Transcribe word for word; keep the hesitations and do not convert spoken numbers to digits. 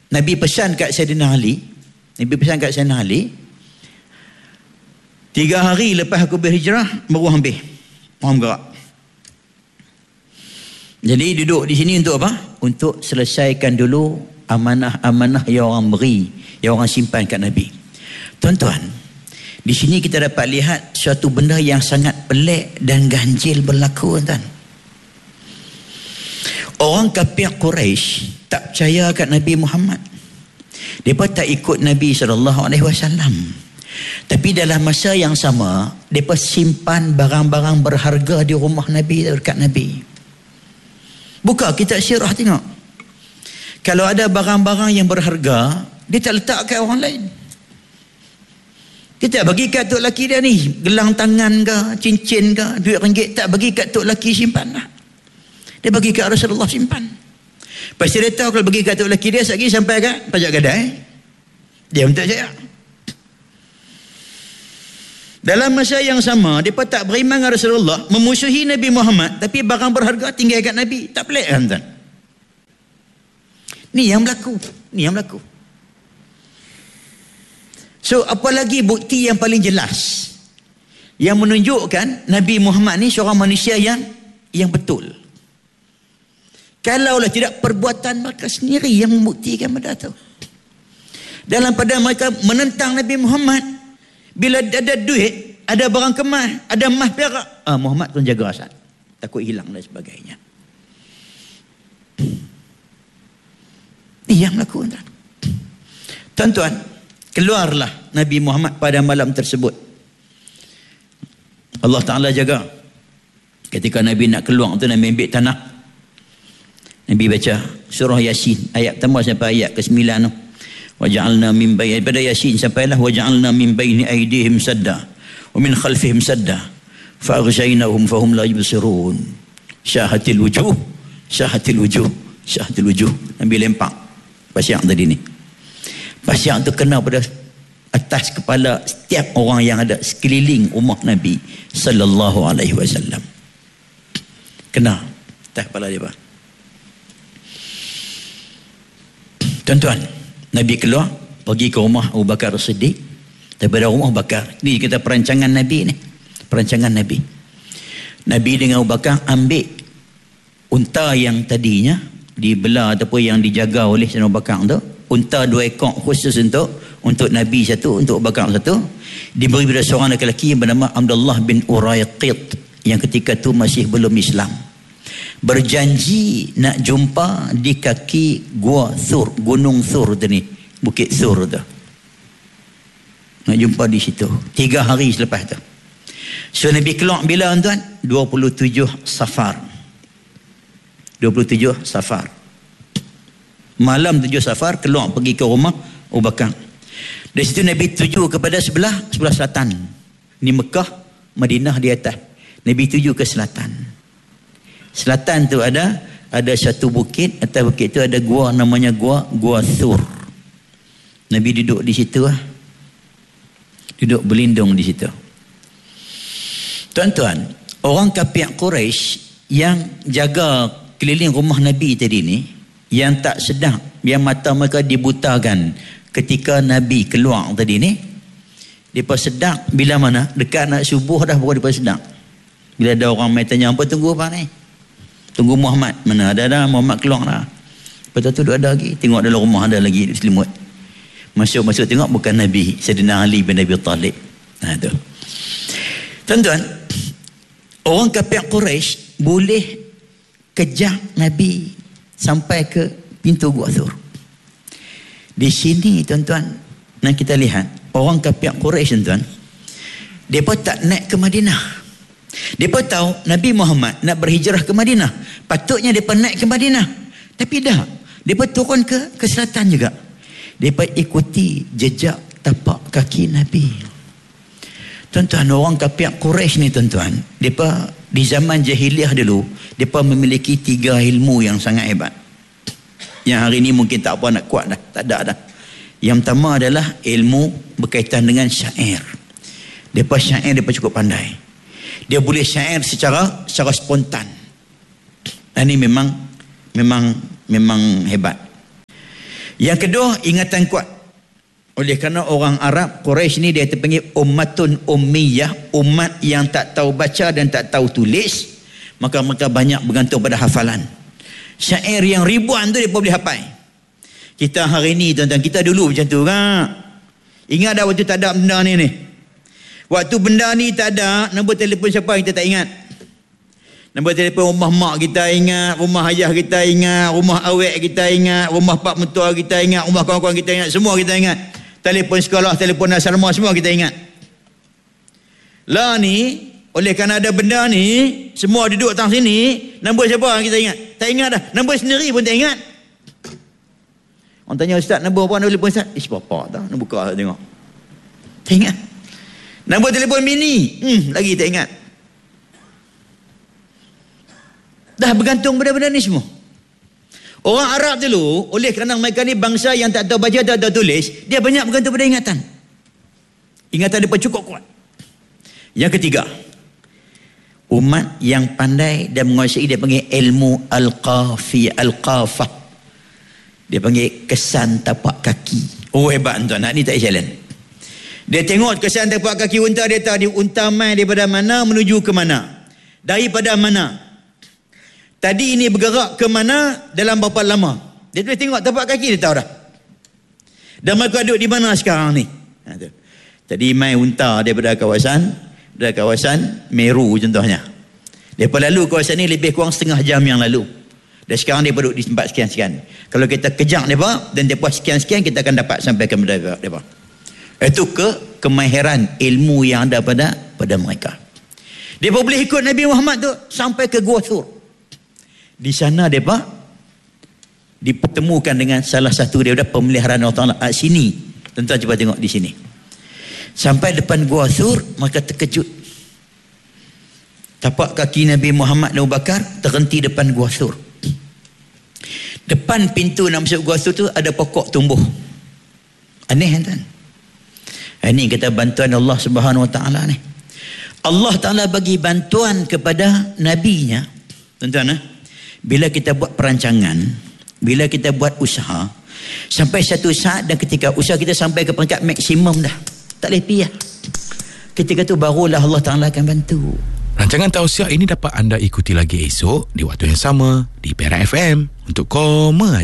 Nabi pesan kat Sayyidina Ali, Nabi pesan kat Sayyidina Ali, tiga hari lepas aku berhijrah, baru habis. Faham tak? Jadi duduk di sini untuk apa? Untuk selesaikan dulu amanah-amanah yang orang beri, yang orang simpan kat Nabi. Tuan-tuan, di sini kita dapat lihat suatu benda yang sangat pelik dan ganjil berlaku, tuan. Orang kafir Quraisy tak percaya kat Nabi Muhammad. Mereka tak ikut Nabi sallallahu alaihi wasallam. Tapi dalam masa yang sama, mereka simpan barang-barang berharga di rumah Nabi, dekat Nabi. Buka kitab sirah tengok. Kalau ada barang-barang yang berharga, dia tak letak kat orang lain. Dia tak bagi kat tok laki dia ni, gelang tangan ke, cincin ke, duit ringgit, tak bagi kat tok laki simpan lah. Dia bagi kat Rasulullah simpan. Pasti dia tahu kalau bagi kat tok laki dia, sekali sampai kat pajak gadai, dia minta saya. Dalam masa yang sama, mereka tak beriman dengan Rasulullah, memusuhi Nabi Muhammad, tapi barang berharga tinggal kat Nabi. Tak pelik kan, tuan? Ni yang berlaku. Ni yang berlaku. So, apa lagi bukti yang paling jelas yang menunjukkan Nabi Muhammad ni seorang manusia yang yang betul? Kalaulah tidak, perbuatan mereka sendiri yang membuktikan benda tu. Dalam pada mereka menentang Nabi Muhammad, bila ada duit, ada barang kemas, ada emas perak, ah, Muhammad tu jaga asal, takut hilang dan sebagainya. Ini yang berlaku, tuan. Tuan-tuan, keluarlah Nabi Muhammad pada malam tersebut. Allah Ta'ala jaga. Ketika Nabi nak keluar tu, Nabi ambil tanah, Nabi baca surah Yasin ayat pertama sampai ayat ke sembilan tu. Waja'alna min baini, pada Yasin sampailah waja'alna min baini aydihim sadda wa min khalfihim sadda fa aghshaynahum fahum la yubsirun. Syahatil wujuh, syahatil wujuh, syahatil wujuh. Nabi lempak pasir tadi ni. Pasir tu kena pada atas kepala setiap orang yang ada sekeliling rumah Nabi sallallahu alaihi wasallam. Kena atas kepala dia. Tuan-tuan, Nabi keluar, pergi ke rumah Abu Bakar As-Siddiq. Daripada rumah Abu Bakar, ni kita perancangan Nabi ni. Perancangan Nabi. Nabi dengan Abu Bakar ambil unta yang tadinya dibelah ataupun yang dijaga oleh Sayyidina Abu Bakar tu. Unta dua ekor khusus untuk untuk Nabi satu, untuk Abu Bakar satu. Diberi pada seorang lelaki yang bernama Abdullah bin Urayqit, yang ketika tu masih belum Islam. Berjanji nak jumpa di kaki gua Thur, gunung Thur tu ni, bukit Thur tu. Nak jumpa di situ tiga hari selepas tu. So Nabi keluar bila, tuan? dua puluh tujuh Safar. dua puluh tujuh Safar. Malam tujuh Safar keluar pergi ke rumah Abu Bakar. Dari situ Nabi tuju kepada sebelah sebelah selatan. Ni Mekah, Madinah di atas. Nabi tuju ke selatan. Selatan tu ada ada satu bukit, atas bukit tu ada gua, namanya gua Gua Thur. Nabi duduk di situ lah. Duduk berlindung di situ. Tuan-tuan, orang kafir Quraisy yang jaga keliling rumah Nabi tadi ni, yang tak sedar, yang mata mereka dibutakan ketika Nabi keluar tadi ni, mereka sedar bila mana? Dekat nak subuh dah baru mereka sedar. Bila ada orang main tanya, apa tunggu apa ni? Tunggu Muhammad. Mana ada dah, Muhammad keluar dah. Lepas tu ada lagi, tengok dalam rumah ada lagi selimut. Masuk-masuk tengok bukan Nabi, Sayyidina Ali bin Abi Talib. Nah tu. Tuan-tuan, orang kafir Quraisy boleh kejar Nabi sampai ke pintu Gua Thur. Di sini, tuan-tuan, nak kita lihat orang kafir Quraisy, tuan-tuan, mereka tak naik ke Madinah. Mereka tahu Nabi Muhammad nak berhijrah ke Madinah. Patutnya mereka naik ke Madinah. Tapi dah, mereka turun ke, ke selatan juga. Mereka ikuti jejak tapak kaki Nabi. Tuan-tuan, orang kafir Quraisy ni, tuan-tuan, mereka di zaman jahiliah dulu, mereka memiliki tiga ilmu yang sangat hebat. Yang hari ni mungkin tak apa nak kuat dah. Tak ada dah. Yang pertama adalah ilmu berkaitan dengan syair. Mereka syair, mereka cukup pandai. Dia boleh syair secara secara spontan. Dan ini memang memang memang hebat. Yang kedua, ingatan kuat. Oleh kerana orang Arab Quraisy ni dia terpanggil ummatun ummiyah, umat yang tak tahu baca dan tak tahu tulis, maka mereka banyak bergantung pada hafalan. Syair yang ribuan tu dia boleh hafal. Kita hari ni tuan-tuan, kita dulu macam tu kan. Ingat dah waktu tak ada benda ni ni. Waktu benda ni tak ada, nombor telefon siapa kita tak ingat. Nombor telefon rumah mak kita ingat, rumah ayah kita ingat, rumah awek kita ingat, rumah pak mentua kita ingat, rumah kawan-kawan kita ingat, semua kita ingat. Telefon sekolah, telefon asrama, semua kita ingat. Lah ni, oleh kerana ada benda ni, semua duduk atas sini, nombor siapa kita ingat? Tak ingat dah. Nombor sendiri pun tak ingat. Orang tanya, Ustaz, nombor apa? Nombor telefon Ustaz? Ish, apa tak? Nombor buka tengok. Tak ingat. Nombor telefon bini, hmm, lagi tak ingat. Dah bergantung pada benda ni semua. Orang Arab dulu, oleh kerana mereka ni bangsa yang tak tahu baca, tak tahu tulis, dia banyak bergantung pada ingatan. Ingatan dia pun cukup kuat. Yang ketiga, umat yang pandai dan menguasai, dia panggil ilmu al-qafi, al-qafah. Dia panggil kesan tapak kaki. Oh hebat tuan, nak ni tak jalan. Dia tengok kesan tapak kaki unta, dia tahu dia unta mai daripada mana menuju ke mana. Daripada mana. Tadi ini bergerak ke mana dalam berapa lama. Dia boleh tengok tapak kaki, dia tahu dah. Dan mereka duduk di mana sekarang ni. Ha, tu. Tadi mai unta daripada kawasan, dari kawasan Meru contohnya. Mereka lalu kawasan ni lebih kurang setengah jam yang lalu. Dan sekarang dia duduk di tempat sekian-sekian. Kalau kita kejar mereka dan mereka sekian-sekian, kita akan dapat sampai ke mereka. Itu ke kemahiran ilmu yang ada pada pada mereka. Dia boleh ikut Nabi Muhammad tu sampai ke Gua Thur. Di sana mereka dipertemukan dengan salah satu daripada pemeliharaan Allah Ta'ala. Ah, sini. Tuan-tuan cuba tengok di sini. Sampai depan Gua Thur, mereka terkejut. Tapak kaki Nabi Muhammad dan Abu Bakar terhenti depan Gua Thur. Depan pintu nak masuk Gua Thur tu ada pokok tumbuh. Aneh kan? Ini kata bantuan Allah Subhanahu Wa Ta'ala ni. Allah Ta'ala bagi bantuan kepada Nabi-Nya. Tuan-tuan, eh? Bila kita buat perancangan, bila kita buat usaha, sampai satu saat dan ketika usaha kita sampai ke peringkat maksimum dah, tak boleh pergi lah. Ketika tu barulah Allah Ta'ala akan bantu. Rancangan Tausiah ini dapat anda ikuti lagi esok di waktu yang sama di Perak F M untuk koma